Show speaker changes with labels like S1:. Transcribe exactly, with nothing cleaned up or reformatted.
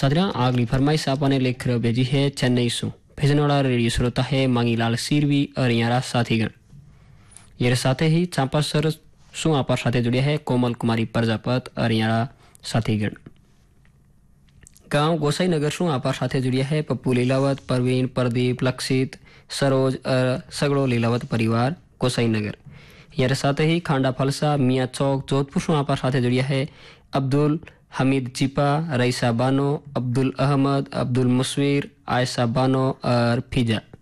S1: साथियों अगली फरमाइश आपने लिख कर भेजी है चेन्नई से। भेजने वाला रेडियो श्रोता है मांगीलाल सिरवी और यहाँ साथीगण। ये साथ ही चांपासर शू आप साथ जुड़िया है कोमल कुमारी प्रजापत और यहाँ साथीगण। गांव गोसाई नगर शू आप साथ जुड़िया है पप्पू लीलावत, परवीन, प्रदीप, लक्षित, सरोज और सगड़ो लीलावत परिवार गोसाई नगर। यार साथ ही खांडा फलसा मियाँ चौक जोधपुर शू आप साथ जुड़िया है अब्दुल हमीद चिपा, रईसा बानो, अब्दुल अहमद, अब्दुल मुसविर, आयशा बानो और फिजा।